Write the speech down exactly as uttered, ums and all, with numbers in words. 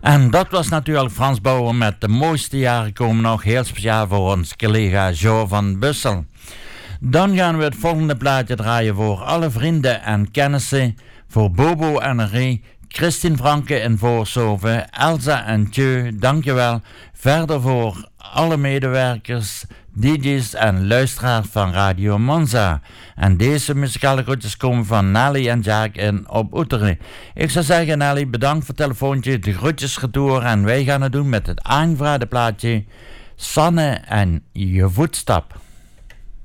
En dat was natuurlijk Frans Bauer met De mooiste jaren komen nog, heel speciaal voor ons collega Jo van Bussel. Dan gaan we het volgende plaatje draaien voor alle vrienden en kennissen, voor Bobo en Rie, Christine Franke in Voorshoven, Elsa en Tjeu, dankjewel. Verder voor alle medewerkers, D J's en luisteraars van Radio Monza. En deze muzikale groetjes komen van Nelly en Jack in op Oeteren. Ik zou zeggen, Nelly, bedankt voor het telefoontje, de groetjes retour. En wij gaan het doen met het aangevraagde plaatje Sanne en je voetstap.